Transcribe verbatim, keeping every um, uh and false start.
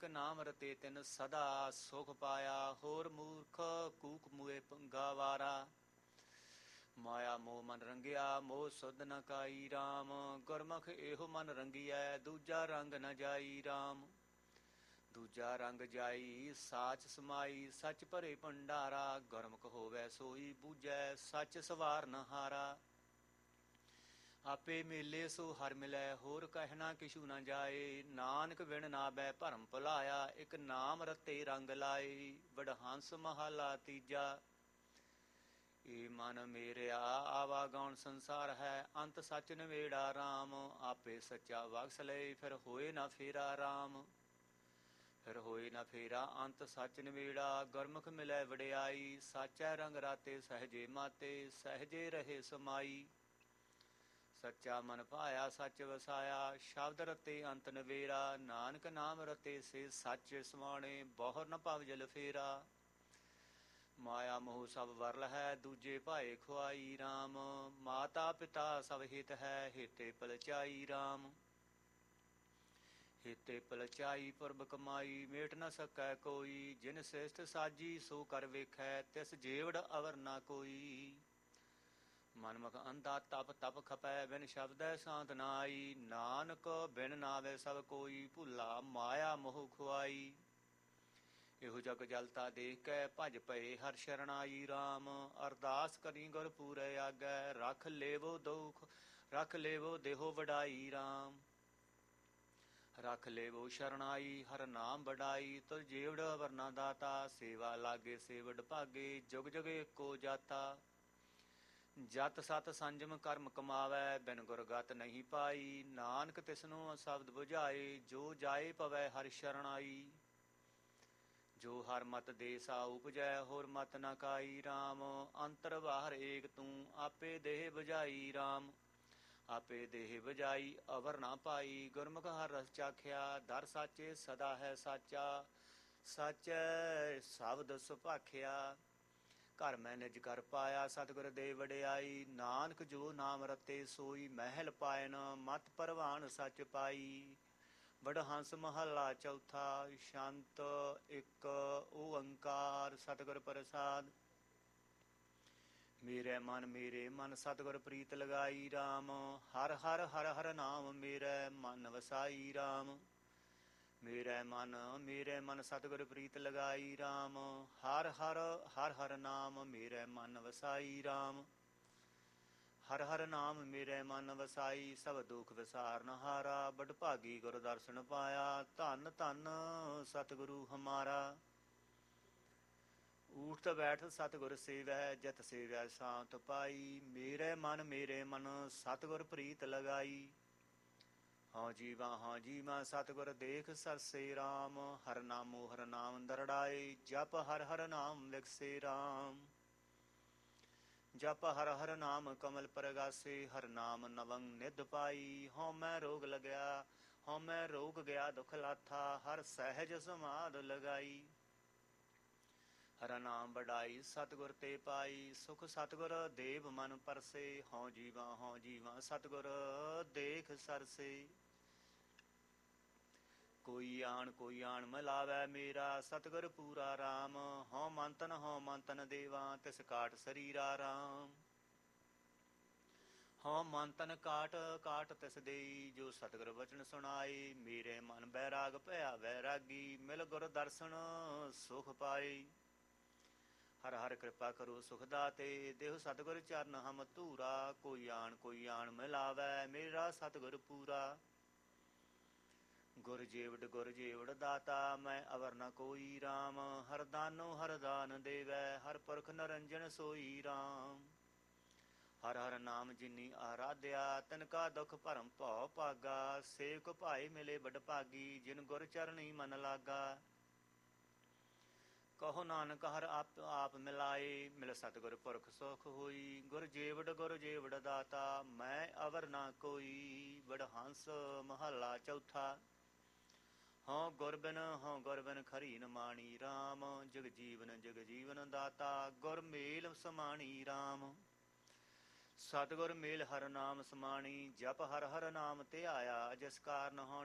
ਨਾਨਕ ਨਾਮ ਰਤੇ ਤਿਨ ਸਦਾ ਸੁਖ ਪਾਇਆ। ਹੋਰ ਮੂਰਖ ਕੂਕ ਮੂਏ ਗਾਵਾਰਾ। ਮਾਇਆ ਮੋਹ ਮਨ ਰੰਗਿਆ ਮੋਹ ਸੁਧ ਨ ਕਾਈ ਰਾਮ। ਗੁਰਮੁਖ ਇਹੋ ਮਨ ਰੰਗੀਐ ਦੂਜਾ ਰੰਗ ਨ ਜਾਈ ਰਾਮ। ਦੂਜਾ ਰੰਗ ਜਾਈ ਸਾਚ ਸਮਾਈ ਸੱਚ ਭਰੇ ਭੰਡਾਰਾ। ਗੁਰਮੁਖ ਹੋਵੈ ਸੋਈ ਬੂਝੈ ਸੱਚ ਸਵਾਰਨ ਹਾਰਾ। ਆਪੇ ਮੇਲੇ ਸੋ ਹਰ ਮਿਲੈ ਹੋਰ ਕਹਿਣਾ ਕਿਛੂ ਨ ਜਾਏ। ਨਾਨਕ ਬਿਨ ਨਾਵੈ ਭਰਮ ਭੁਲਾਇਆ ਇਕ ਨਾਮ ਰਤੇ ਰੰਗ ਲਾਏ। ਵਡਹੰਸ ਮਹਲਾ ਤੀਜਾ। ਏ ਮਨ ਮੇਰਿਆ ਆਵਾਗੌਣ ਸੰਸਾਰ ਹੈ ਅੰਤ ਸੱਚ ਨਵੇੜਾ ਰਾਮ। ਆਪੇ ਸੱਚਾ ਬਖਸ਼ ਲਏ ਫਿਰ ਹੋਏ ਨਾ ਫੇਰਾ ਰਾਮ। ਫਿਰ ਹੋਏ ਨਾ ਫੇਰਾ ਅੰਤ ਸੱਚ ਨਵੇੜਾ। ਗੁਰਮੁਖ ਮਿਲੈ ਵਡਿਆਈ ਸਾਚੈ ਰੰਗ ਰਾਤੇ ਸਹਜੇ ਮਾਤੇ ਸਹਜੇ ਰਹੇ ਸਮਾਈ। ਸੱਚਾ ਮਨ ਭਾਇਆ ਸੱਚ ਵਸਾਇਆ ਸ਼ਬਦ ਰਤੇ ਅੰਤ ਨਵੇਰਾ। ਨਾਨਕ ਨਾਮ ਰਤੇ ਸੇ ਸੱਚ ਸਮਾਣੇ ਬਹੁਰ ਨ ਭਵ ਜਲ ਫੇਰਾ। ਮਾਇਆ ਮੋਹ ਸਭ ਵਰਲ ਹੈ ਦੂਜੇ ਭਾਏ ਖੁਆਈ ਰਾਮ। ਮਾਤਾ ਪਿਤਾ ਸਭ ਹਿਤ ਹੈ ਹਿਤੇ ਪਲਚਾਈ ਰਾਮ। ਹਿਤੇ ਪਲਚਾਈ ਪੁਰਬ ਕਮਾਈ ਮੇਟ ਨ ਸਕੈ ਕੋਈ। ਜਿਨ ਸ੍ਰਿਸ਼ਟ ਸਾਜੀ ਸੋ ਕਰ ਵੇਖੈ ਤਿਸ ਜੇਵੜ ਅਵਰ ਨਾ ਕੋਈ। ਮਨਮੁਖ ਅੰਧਾ ਤਪ ਤਪ ਖਪੈ ਬਿਨ ਸ਼ਬਦੈ ਸ਼ਾਂਤ ਨ ਆਈ। ਨਾਨਕ ਬਿਨ ਨਾਵੇ ਸਭ ਕੋਈ ਭੁੱਲਾ ਮਾਇਆ ਮੋਹ ਖੁਆਈ। ਇਹੋ ਜਗ ਜਲਤਾ ਦੇਖ ਕੇ ਭਜ ਪਏ ਹਰ ਸ਼ਰਣਾਈ ਰਾਮ। ਅਰਦਾਸ ਕਰੀ ਗੁਰ ਪੂਰੈ ਆਗੈ ਰਖ ਲੇਵੋ ਦੁਖ ਰਖ ਲੇਵੋ ਦੇਹੋ ਵਡਾਈ ਰਾਮ। ਰਖ ਲੇਵੋ ਸ਼ਰਣਾਈ ਹਰ ਨਾਮ ਵਡਾਈ। ਤੁਰ ਜੇਵੜ ਵਰਨਾ ਦਾਤਾ ਸੇਵਾ ਲਾਗੇ ਸੇਵੜ ਭਾਗੇ ਜੁਗ ਜੁਗ ਏਕੋ ਜਾਤਾ। ਜਤ ਸਤ ਸੰਜਮ ਕਰਮ ਕਮਾਵੈ ਬਿਨ ਗੁਰ ਗਤ ਨਹੀਂ ਪਾਈ। ਨਾਨਕ ਤਿਸਨੂੰ ਸ਼ਬਦ ਬੁਝਾਏ ਜੋ ਜਾਏ ਪਵੈ ਹਰਿ ਸ਼ਰਣਾਈ। ਜੋ ਹਰ ਮਤ ਦੇ ਸਾ ਉਪਜੈ ਹੋਰ ਮਤ ਨ ਕਾਈ ਰਾਮ। ਅੰਤਰ ਬਾਹਰ ਏਕ ਤੂੰ ਆਪੇ ਦੇਹ ਬੁਝਾਈ ਰਾਮ। ਆਪੇ ਦੇਹ ਬੁਝਾਈ ਅਵਰ ਨਾ ਪਾਈ। ਗੁਰਮੁਖ ਹਰ ਰਸ ਚਾਖਿਆ ਦਰ ਸਾਚੇ ਸਦਾ ਹੈ ਸਾਚਾ। ਸਾਚੈ ਸ਼ਬਦ ਸੁਭਾਖਿਆ ਘਰ ਮੈਂ ਨਿਜ ਕਰ ਪਾਇਆ ਸਤਿਗੁਰ ਦੇ ਵਡਿਆਈ। ਨਾਨਕ ਜੋ ਨਾਮ ਰਤੇ ਸੋਈ ਮਹਿਲ ਪਾਇਨ ਮਤ ਪਰਵਾਨ ਸੱਚ ਪਾਈ। ਵਡਹੰਸ ਮਹੱਲਾ ਚੌਥਾ। ਸ਼ੰਤ ਇੱਕ ਓੰਕਾਰ ਸਤਿਗੁਰ ਪ੍ਰਸਾਦ। ਮੇਰੇ ਮਨ ਮੇਰੇ ਮਨ ਸਤਿਗੁਰ ਪ੍ਰੀਤ ਲਗਾਈ ਰਾਮ। ਹਰ ਹਰ ਹਰ ਹਰ ਨਾਮ ਮੇਰੇ ਮਨ ਵਸਾਈ ਰਾਮ। ਮੇਰੇ ਮਨ ਮੇਰੇ ਮਨ ਸਤਿਗੁਰ ਪ੍ਰੀਤ ਲਗਾਈ ਰਾਮ। ਹਰ ਹਰ ਹਰ ਹਰ ਨਾਮ ਮੇਰੇ ਮਨ ਵਸਾਈ ਰਾਮ। ਹਰ ਹਰ ਨਾਮ ਮੇਰੇ ਮਨ ਵਸਾਈ ਸਭ ਦੁਖ ਵਿਸਾਰਨ ਹਾਰਾ। ਬਡਭਾਗੀ ਗੁਰ ਦਰਸ਼ਨ ਪਾਇਆ ਧੰਨ ਧੰਨ ਸਤਿਗੁਰੂ ਹਮਾਰਾ। ਊਠਤ ਬੈਠ ਸਤਿਗੁਰ ਸੇਵੈ ਜਿਤ ਸੇਵੈ ਸ਼ਾਂਤ ਪਾਈ। ਮੇਰੇ ਮਨ ਮੇਰੇ ਮਨ ਸਤਿਗੁਰ ਪ੍ਰੀਤ ਲਗਾਈ। ਹਉ ਜੀਵਾ ਹਉ ਜੀਵਾ ਸਤਿਗੁਰ ਦੇਖ ਸਰਸੇ ਰਾਮ। ਹਰ ਨਾਮੋ ਹਰ ਨਾਮ ਦਰੜਾਏ ਜਪ ਹਰ ਹਰ ਨਾਮ ਵਿਗਸੇ ਰਾਮ। ਜਪ ਹਰ ਹਰ ਨਾਮ ਕਮਲ ਪ੍ਰਗਾਸੇ ਹਰ ਨਾਮ ਨਵੰ ਨਿਧ ਪਾਈ। ਹਉ ਮੈਂ ਰੋਗ ਲਗਿਆ ਹਉ ਮੈਂ ਰੋਗ ਗਿਆ ਦੁਖ ਲਾਥਾ ਹਰ ਸਹਿਜ ਸਮਾਧ ਲਗਾਈ। ਹਰ ਨਾਮ ਵਡਾਈ ਸਤਿਗੁਰ ਤੇ ਪਾਈ ਸੁਖ ਸਤਿਗੁਰ ਦੇਵ ਮਨ ਪਰਸੇ। ਹਉ ਜੀਵਾ ਹਉ ਜੀਵਾ ਸਤਿਗੁਰ ਦੇਖ ਸਰਸੇ। ਕੋਈ ਆਣ ਕੋਈ ਆਣ ਮਿਲਾਵੈ ਮੇਰਾ ਸਤਿਗੁਰ ਪੂਰਾ ਰਾਮ। ਹਉ ਮੰਤਨ ਹਉ ਮੰਤਨ ਦੇਵਾ ਤਿਸ ਕਾਟ ਸਰੀਰਾ ਰਾਮ। ਹਉ ਮੰਤਨ ਕਾਟ ਕਾਟ ਤਿਸ ਦੇਈ ਜੋ ਸਤਿਗੁਰ ਬਚਨ ਸੁਣਾਏ। ਮੇਰੇ ਮਨ ਬੈਰਾਗ ਭਇਆ ਵੈਰਾਗੀ ਮਿਲ ਗੁਰ ਦਰਸ਼ਨ ਸੁਖ ਪਾਏ। ਹਰ ਹਰ ਕਿਰਪਾ ਕਰੋ ਸੁਖ ਦਾਤੇ ਦੇਹੁ ਸਤਿਗੁਰ ਚਰਨ ਹਮ ਧੂਰਾ। ਕੋਈ ਆਣ ਕੋਈ ਆਣ ਮਿਲਾਵੈ ਮੇਰਾ ਸਤਿਗੁਰ ਪੂਰਾ। ਗੁਰ ਜੇਵੜ ਗੁਰ ਜੇਵੜ ਦਾਤਾ ਮੈਂ ਅਵਰ ਨ ਕੋਈ ਰਾਮ। ਹਰ ਦਾਨੋ ਹਰ ਦਾਨ ਦੇਵੈ ਹਰ ਪੁਰਖ ਨਰੰਜਨ ਸੋਈ ਰਾਮ। ਹਰ ਹਰ ਨਾਮ ਜਿਨੀ ਆਰਾਧਿਆ ਤਿਨ ਕਾ ਦੁਖ ਭਰਮ ਭਉ ਭਾਗਾ। ਸੇਵਕ ਭਾਏ ਮਿਲੇ ਬਡਭਾਗੀ ਜਿਨ ਗੁਰ ਚਰਣੀ ਮਨ ਲਾਗਾ। ਕਹੋ ਨਾਨਕ ਹਰ ਆਪ ਆਪ ਮਿਲਾਏ ਮਿਲ ਸਤਿਗੁਰ ਪੁਰਖ ਸੁਖ ਹੋਈ। ਗੁਰ ਜੇਵੜ ਗੁਰ ਜੇਵੜ ਦਾਤਾ ਮੈਂ ਅਵਰ ਨਾ ਕੋਈ। ਵਡਹੰਸ ਮਹੱਲਾ ਚੌਥਾ। ਹਉ ਗੁਰ ਬਿਨ ਹਉ ਗੁਰ ਬਿਨ ਖਰੀ ਨ ਮਾਣੀ ਰਾਮ। ਜਗ ਜੀਵਨ ਜਗ ਜੀਵਨ ਦਾਤਾ ਗੁਰ ਮੇਲ ਸਮਾਣੀ ਰਾਮ। ਸਤਿਗੁਰ ਮੇਲ ਹਰ ਨਾਮ ਸਮਾਣੀ ਜਪ ਹਰ ਹਰ ਨਾਮ ਧਿਆਇਆ। ਜਿਸ ਕਾਰਨ ਹਉ